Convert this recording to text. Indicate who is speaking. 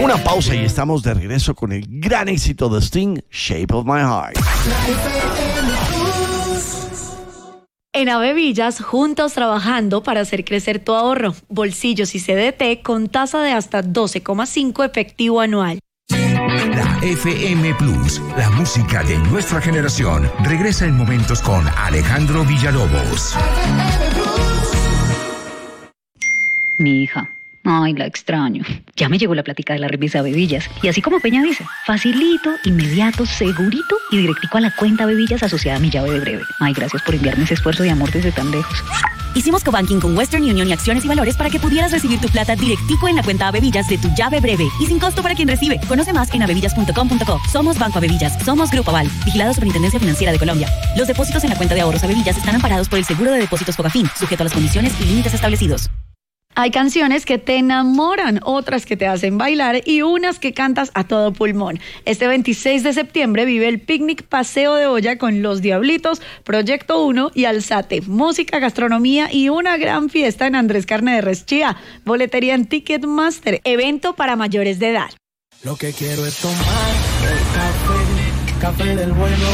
Speaker 1: Una pausa y estamos de regreso con el gran éxito de Sting, Shape of My Heart.
Speaker 2: En Avevillas, juntos trabajando para hacer crecer tu ahorro, bolsillos y CDT con tasa de hasta 12,5 efectivo anual.
Speaker 3: La FM Plus, la música de nuestra generación, regresa en momentos con Alejandro Villalobos.
Speaker 4: Mi hija. Ay, la extraño. Ya me llegó la plática de la revisa Avevillas. Y así como Peña dice, facilito, inmediato, segurito y directico a la cuenta Avevillas asociada a mi llave de breve. Ay, gracias por enviarme ese esfuerzo de amor desde tan lejos.
Speaker 5: Hicimos cobanking con Western Union y Acciones y Valores para que pudieras recibir tu plata directico en la cuenta Avevillas de tu llave breve y sin costo para quien recibe. Conoce más en avevillas.com.co. Somos Banco Avevillas. Somos Grupo Aval. Vigilado Superintendencia Financiera de Colombia. Los depósitos en la cuenta de ahorros Avevillas están amparados por el Seguro de Depósitos Fogafín, sujeto a las condiciones y límites establecidos.
Speaker 2: Hay canciones que te enamoran, otras que te hacen bailar y unas que cantas a todo pulmón. Este 26 de septiembre vive el picnic Paseo de Olla con Los Diablitos, Proyecto 1 y Alzate. Música, gastronomía y una gran fiesta en Andrés Carne de Res Chía. Boletería en Ticketmaster. Evento para mayores de edad.
Speaker 6: Lo que quiero es tomar el café del bueno.